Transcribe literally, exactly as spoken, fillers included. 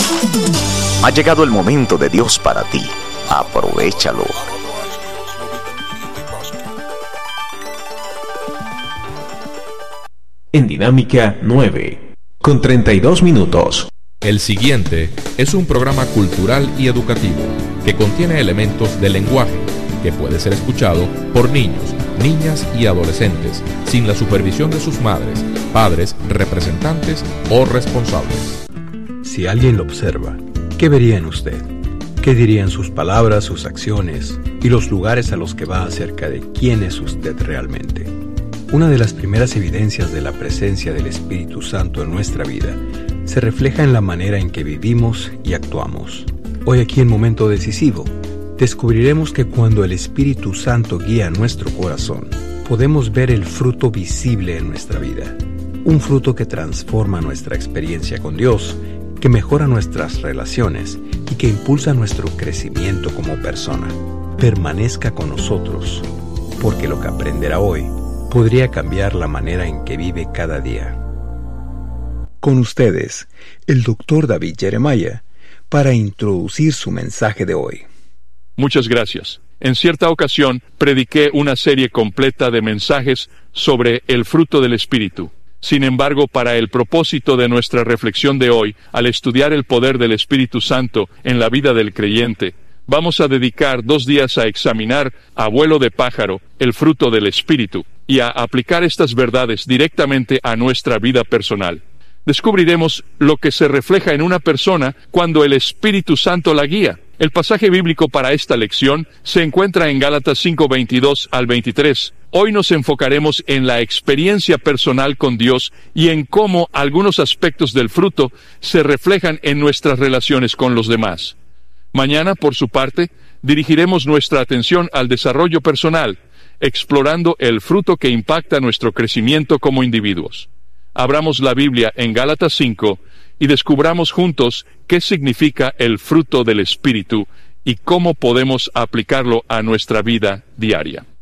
Ha llegado el momento de Dios para ti. Aprovéchalo. En Dinámica nueve, con treinta y dos minutos. El siguiente es un programa cultural y educativo que contiene elementos de lenguaje que puede ser escuchado por niños, niñas y adolescentes sin la supervisión de sus madres, padres, representantes o responsables. Si alguien lo observa, ¿qué vería en usted? ¿Qué dirían sus palabras, sus acciones y los lugares a los que va acerca de quién es usted realmente? Una de las primeras evidencias de la presencia del Espíritu Santo en nuestra vida se refleja en la manera en que vivimos y actuamos. Hoy aquí en Momento Decisivo, descubriremos que cuando el Espíritu Santo guía nuestro corazón, podemos ver el fruto visible en nuestra vida. Un fruto que transforma nuestra experiencia con Dios, que mejora nuestras relaciones y que impulsa nuestro crecimiento como persona. Permanezca con nosotros, porque lo que aprenderá hoy podría cambiar la manera en que vive cada día. Con ustedes, el doctor David Jeremiah, para introducir su mensaje de hoy. Muchas gracias. En cierta ocasión, prediqué una serie completa de mensajes sobre el fruto del Espíritu. Sin embargo, para el propósito de nuestra reflexión de hoy, al estudiar el poder del Espíritu Santo en la vida del creyente, vamos a dedicar dos días a examinar, a vuelo de pájaro, el fruto del Espíritu, y a aplicar estas verdades directamente a nuestra vida personal. Descubriremos lo que se refleja en una persona cuando el Espíritu Santo la guía. El pasaje bíblico para esta lección se encuentra en Gálatas cinco, veintidós al veintitrés. Hoy nos enfocaremos en la experiencia personal con Dios y en cómo algunos aspectos del fruto se reflejan en nuestras relaciones con los demás. Mañana, por su parte, dirigiremos nuestra atención al desarrollo personal, explorando el fruto que impacta nuestro crecimiento como individuos. Abramos la Biblia en Gálatas cinco y descubramos juntos qué significa el fruto del Espíritu y cómo podemos aplicarlo a nuestra vida diaria.